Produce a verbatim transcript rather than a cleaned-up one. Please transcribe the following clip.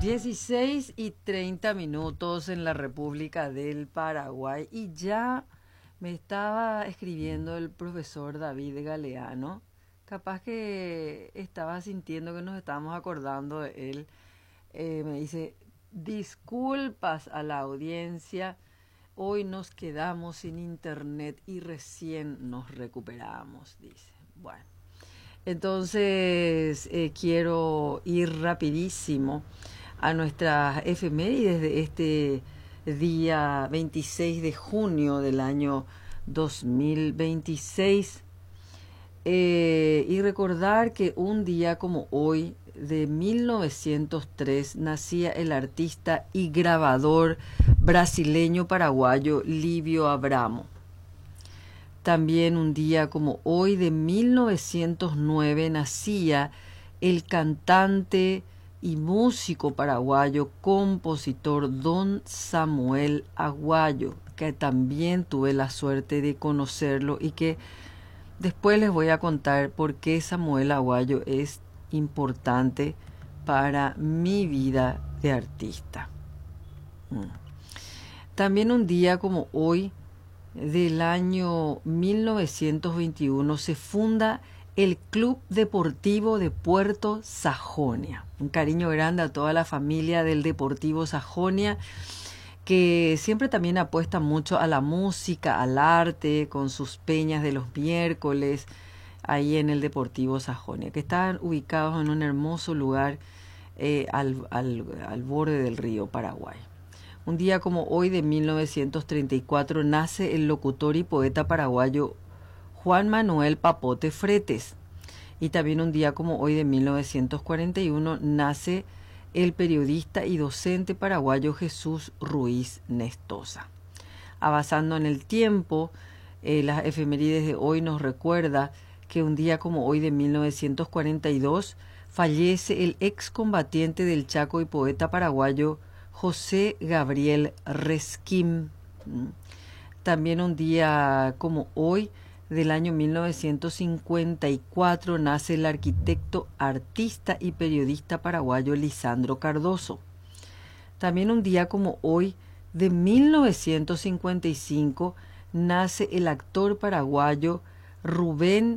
dieciséis y treinta minutos en la República del Paraguay y ya me estaba escribiendo el profesor David Galeano. Capaz que estaba sintiendo que nos estábamos acordando de él. Eh, me dice, disculpas a la audiencia, hoy nos quedamos sin internet y recién nos recuperamos, dice. Bueno, entonces eh, quiero ir rapidísimo a nuestras efemérides de este día veintiséis de junio del año dos mil veintiséis. Eh, y recordar que un día como hoy, de mil novecientos tres, nacía el artista y grabador brasileño paraguayo Livio Abramo. También un día como hoy, de mil novecientos nueve, nacía el cantante y músico paraguayo, compositor Don Samuel Aguayo, que también tuve la suerte de conocerlo y que después les voy a contar por qué Samuel Aguayo es importante para mi vida de artista. También un día como hoy, del año mil novecientos veintiuno, se funda el Club Deportivo de Puerto Sajonia. Un cariño grande a toda la familia del Deportivo Sajonia, que siempre también apuesta mucho a la música, al arte, con sus peñas de los miércoles, ahí en el Deportivo Sajonia, que están ubicados en un hermoso lugar eh, al, al, al borde del río Paraguay. Un día como hoy, de mil novecientos treinta y cuatro, nace el locutor y poeta paraguayo Juan Manuel Papote Fretes. Y también un día como hoy, de mil novecientos cuarenta y uno, nace el periodista y docente paraguayo Jesús Ruiz Nestosa. Avanzando en el tiempo, eh, las efemérides de hoy nos recuerda que un día como hoy, de mil novecientos cuarenta y dos, fallece el excombatiente del Chaco y poeta paraguayo José Gabriel Resquim. También un día como hoy, del año mil novecientos cincuenta y cuatro, nace el arquitecto, artista y periodista paraguayo Lisandro Cardoso. También un día como hoy, de mil novecientos cincuenta y cinco, nace el actor paraguayo Rubén